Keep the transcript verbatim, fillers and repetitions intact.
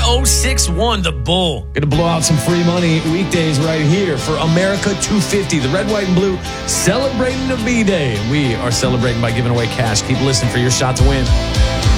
oh six one, the Bull. Going to blow out some free money weekdays right here for America two fifty, the red, white, and blue, celebrating the B-Day. We are celebrating by giving away cash. Keep listening for your shot to win.